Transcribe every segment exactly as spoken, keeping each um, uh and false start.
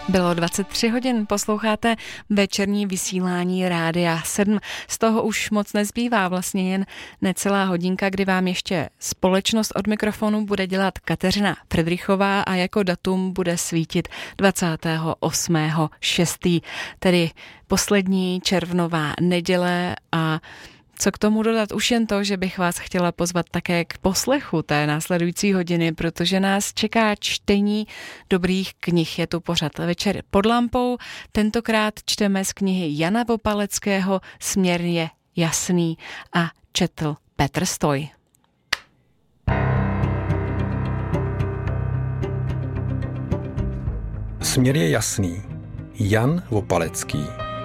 Bylo dvacet tři hodin, posloucháte večerní vysílání Rádia sedm. Z toho už moc nezbývá, vlastně jen necelá hodinka, kdy vám ještě společnost od mikrofonu bude dělat Kateřina Fridrichová a jako datum bude svítit dvacátého osmého šestého tedy poslední červnová neděle. A co k tomu dodat? Už jen to, že bych vás chtěla pozvat také k poslechu té následující hodiny, protože nás čeká čtení dobrých knih. Je tu pořad Večer pod lampou. Tentokrát čteme z knihy Jana Vopaleckého Směr je jasný a četl Petr Stoj. Směr je jasný. Jan Vopalecký.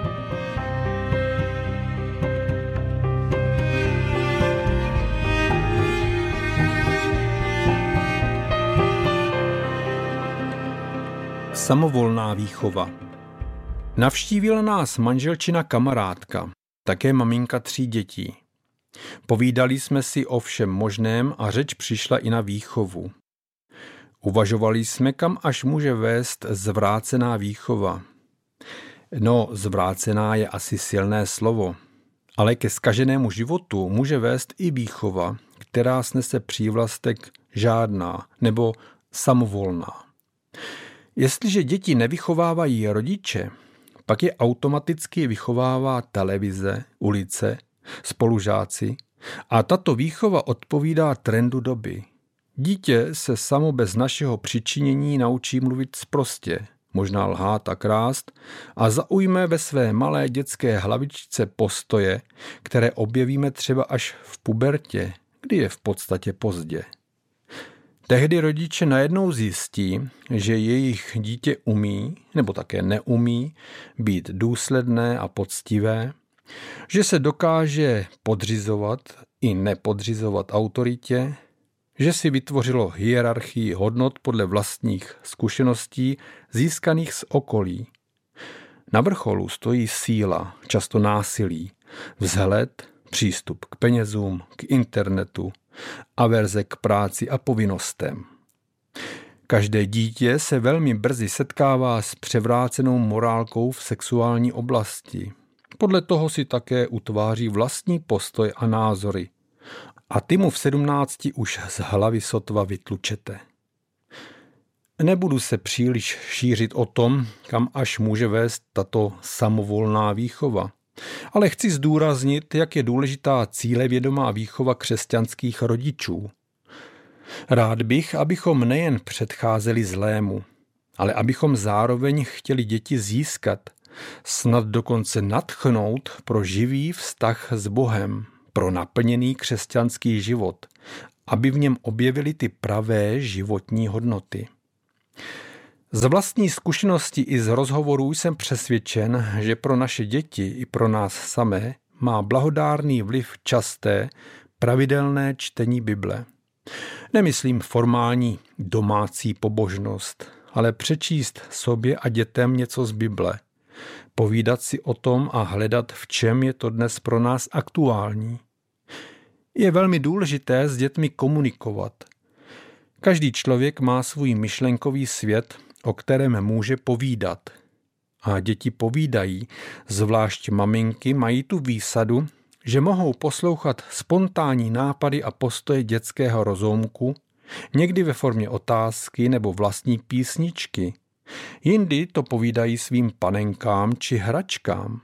Samovolná výchova. Navštívila nás manželčina kamarádka, také maminka tří dětí. Povídali jsme si o všem možném a řeč přišla i na výchovu. Uvažovali jsme, kam až může vést zvrácená výchova. No, zvrácená je asi silné slovo, ale ke zkaženému životu může vést i výchova, která snese přívlastek žádná nebo samovolná. Jestliže děti nevychovávají rodiče, pak je automaticky vychovává televize, ulice, spolužáci a tato výchova odpovídá trendu doby. Dítě se samo bez našeho přičinění naučí mluvit sprostě, možná lhát a krást a zaujme ve své malé dětské hlavičce postoje, které objevíme třeba až v pubertě, kdy je v podstatě pozdě. Tehdy rodiče najednou zjistí, že jejich dítě umí, nebo také neumí, být důsledné a poctivé, že se dokáže podřizovat i nepodřizovat autoritě, že si vytvořilo hierarchii hodnot podle vlastních zkušeností získaných z okolí. Na vrcholu stojí síla, často násilí, vzhled, přístup k penězům, k internetu, averze k práci a povinnostem. Každé dítě se velmi brzy setkává s převrácenou morálkou v sexuální oblasti. Podle toho si také utváří vlastní postoj a názory. A ty mu v sedmnácti už z hlavy sotva vytlučete. Nebudu se příliš šířit o tom, kam až může vést tato samovolná výchova. Ale chci zdůraznit, jak je důležitá cílevědomá výchova křesťanských rodičů. Rád bych, abychom nejen předcházeli zlému, ale abychom zároveň chtěli děti získat, snad dokonce nadchnout pro živý vztah s Bohem, pro naplněný křesťanský život, aby v něm objevili ty pravé životní hodnoty. Z vlastní zkušenosti i z rozhovorů jsem přesvědčen, že pro naše děti i pro nás samé má blahodárný vliv časté, pravidelné čtení Bible. Nemyslím formální domácí pobožnost, ale přečíst sobě a dětem něco z Bible. Povídat si o tom a hledat, v čem je to dnes pro nás aktuální. Je velmi důležité s dětmi komunikovat. Každý člověk má svůj myšlenkový svět, o kterém může povídat. A děti povídají, zvlášť maminky mají tu výsadu, že mohou poslouchat spontánní nápady a postoje dětského rozoumku, někdy ve formě otázky nebo vlastní písničky. Jindy to povídají svým panenkám či hračkám.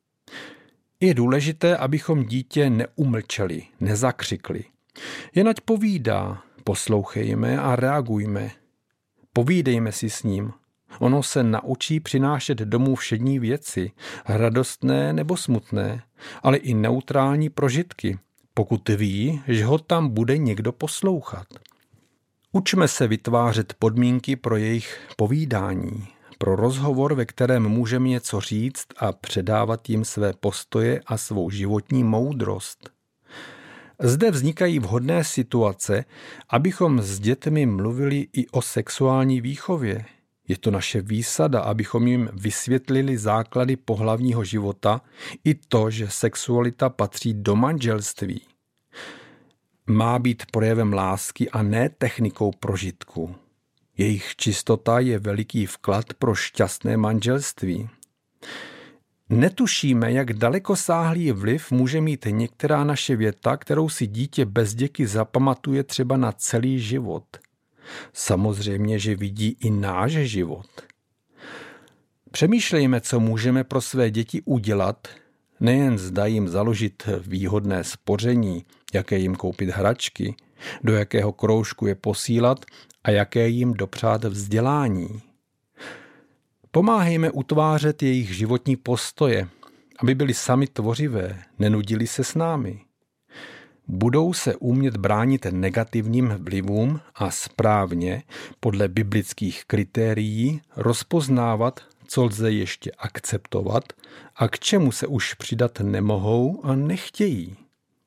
Je důležité, abychom dítě neumlčeli, nezakřikli. Jen ať povídá, poslouchejme a reagujme. Povídejme si s ním. Ono se naučí přinášet domů všední věci, radostné nebo smutné, ale i neutrální prožitky, pokud ví, že ho tam bude někdo poslouchat. Učme se vytvářet podmínky pro jejich povídání, pro rozhovor, ve kterém můžeme něco říct a předávat jim své postoje a svou životní moudrost. Zde vznikají vhodné situace, abychom s dětmi mluvili i o sexuální výchově. Je to naše výsada, abychom jim vysvětlili základy pohlavního života i to, že sexualita patří do manželství. Má být projevem lásky a ne technikou prožitku. Jejich čistota je veliký vklad pro šťastné manželství. Netušíme, jak dalekosáhlý vliv může mít některá naše věta, kterou si dítě bez děky zapamatuje třeba na celý život. Samozřejmě, že vidí i náš život. Přemýšlejme, co můžeme pro své děti udělat, nejen zda jim založit výhodné spoření, jaké jim koupit hračky, do jakého kroužku je posílat a jaké jim dopřát vzdělání. Pomáhejme utvářet jejich životní postoje, aby byli sami tvořivé, nenudili se s námi. Budou se umět bránit negativním vlivům a správně, podle biblických kritérií, rozpoznávat, co lze ještě akceptovat a k čemu se už přidat nemohou a nechtějí.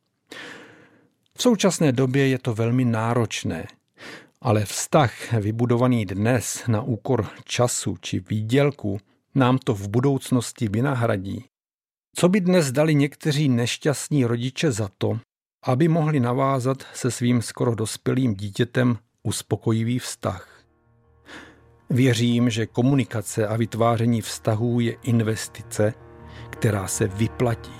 V současné době je to velmi náročné, ale vztah vybudovaný dnes na úkor času či výdělku nám to v budoucnosti vynahradí. Co by dnes dali někteří nešťastní rodiče za to, aby mohli navázat se svým skoro dospělým dítětem uspokojivý vztah? Věřím, že komunikace a vytváření vztahů je investice, která se vyplatí.